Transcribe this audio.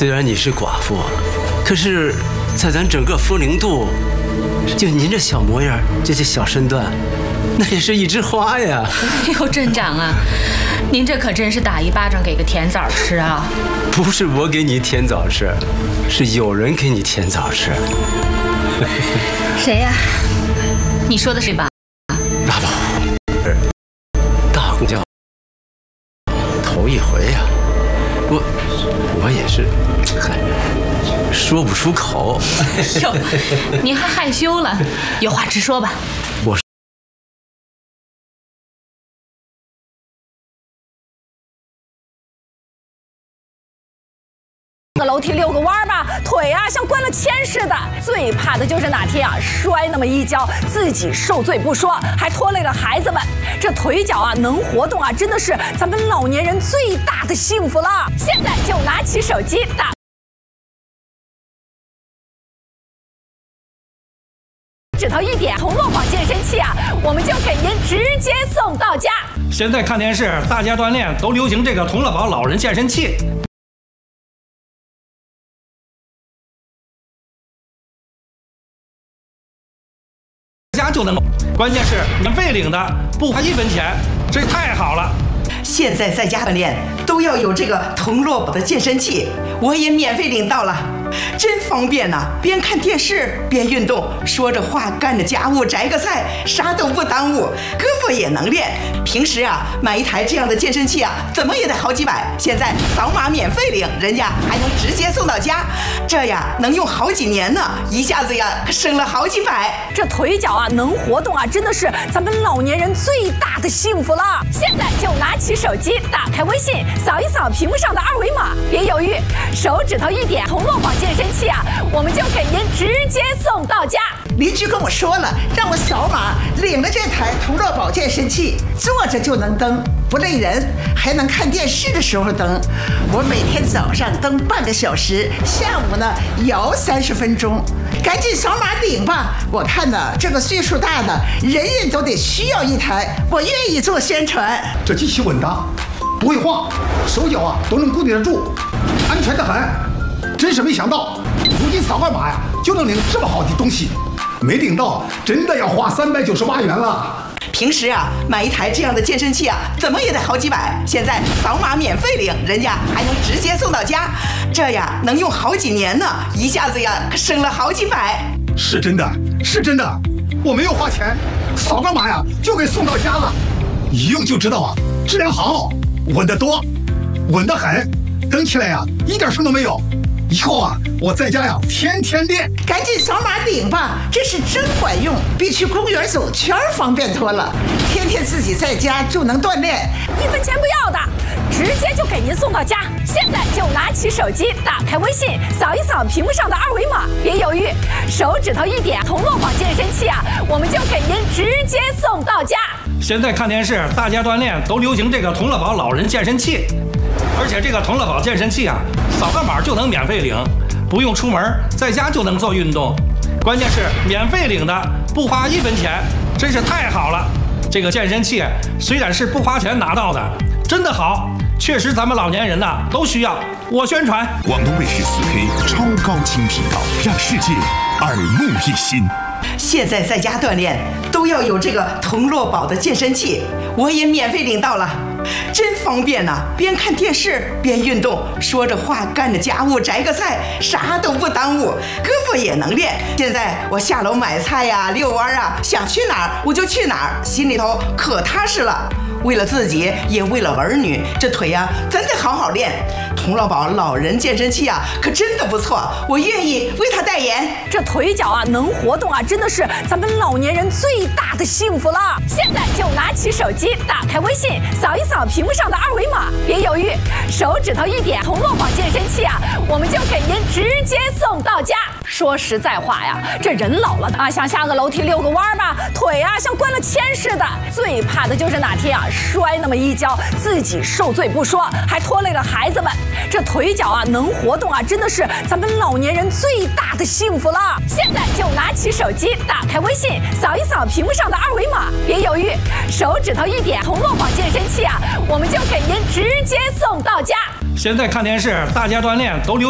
虽然你是寡妇，可是，在咱整个风陵渡，就您这小模样，这小身段，那也是一枝花呀！ 哎呦，镇长啊，您这可真是打一巴掌给个甜枣吃啊！ 不是我给你甜枣吃，是有人给你甜枣吃。 谁呀？你说的是吧？ 大宝，大公家头一回呀，我也是，嗨，说不出口。 哟，您还害羞了？有话直说吧。 个楼梯遛个弯吧，腿啊像灌了铅似的。最怕的就是哪天啊摔那么一跤，自己受罪不说，还拖累了孩子们。这腿脚啊能活动啊，真的是咱们老年人最大的幸福了。现在就拿起手机打。指头一点，铜锣宝健身器啊，我们就给您直接送到家。 现在看电视，大家锻炼都流行这个铜锣宝老人健身器。家就能，关键是免费领的，不花1分钱，这太好了。 现在在家锻炼都要有这个铜锣宝的健身器，我也免费领到了，真方便呐！边看电视边运动，说着话干着家务，摘个菜，啥都不耽误，胳膊也能练。平时啊，买一台这样的健身器啊，怎么也得好几百，现在扫码免费领，人家还能直接送到家，这呀能用好几年呢，一下子呀可省了好几百。 这腿脚啊能活动啊，真的是咱们老年人最大的幸福了。现在就拿起手机，打开微信，扫一扫屏幕上的二维码，别犹豫，手指头一点，铜锣宝健身器啊，我们就给您直接送到家。 邻居跟我说了，让我扫码领了这台铜锣宝健身器，坐着就能蹬，不累人，还能看电视的时候蹬。我每天早上蹬半个小时，下午呢摇30分钟。赶紧扫码领吧！我看呢，这个岁数大的人人都得需要一台，我愿意做宣传。 这机器稳当，不会晃，手脚啊都能固定得住，安全得很。真是没想到，如今扫个码呀就能领这么好的东西，没领到真的要花398元了。 平时啊，买一台这样的健身器啊，怎么也得好几百，现在扫码免费领，人家还能直接送到家，这呀能用好几年呢，一下子呀可省了好几百。 是真的，是真的，我没有花钱，扫个码呀就给送到家了，一用就知道啊，质量好，稳得多，稳得很，蹬起来呀一点声都没有。以后啊，我在家呀天天练。 赶紧扫码领吧，这是真管用，比去公园走圈方便多了。天天自己在家就能锻炼 ，1分钱不要的，直接就给您送到家。现在就拿起手机，打开微信，扫一扫屏幕上的二维码，别犹豫，手指头一点，铜锣宝健身器啊，我们就给您直接送到家。 现在看电视，大家锻炼都流行这个铜锣宝老人健身器。而且这个铜锣宝健身器啊，扫个码就能免费领，不用出门，在家就能做运动。关键是免费领的，不花1分钱，真是太好了。这个健身器虽然是不花钱拿到的，真的好，确实咱们老年人呐都需要。我宣传。 广东卫视4K 超高清频道，让世界耳目一新。 现在在家锻炼都要有这个铜锣宝的健身器，我也免费领到了，真方便呐！边看电视边运动，说着话干着家务，摘个菜，啥都不耽误，胳膊也能练。现在我下楼买菜呀、遛弯啊，想去哪儿我就去哪儿，心里头可踏实了。为了自己，也为了儿女，这腿呀真得好好练。铜锣宝老人健身器啊，可真的不错，我愿意为他代言。 这腿脚啊能活动啊，真的是咱们老年人最大的幸福了。现在就拿起手机，打开微信，扫一扫屏幕上的二维码，别犹豫，手指头一点，铜锣宝健身器啊，我们就给您直接送到家。说实在话呀，这人老了啊，想下个楼梯遛个弯吧，腿啊像灌了铅似的。最怕的就是哪天啊摔那么一跤，自己受罪不说，还拖累了孩子们。这腿脚啊能活动啊，真的是咱们老年人最大的幸福了。现在就拿起手机，打开微信，扫一扫屏幕上的二维码，别犹豫，手指头一点，铜锣宝健身器啊，我们就给您直接送到家。 现在看电视，大家锻炼都流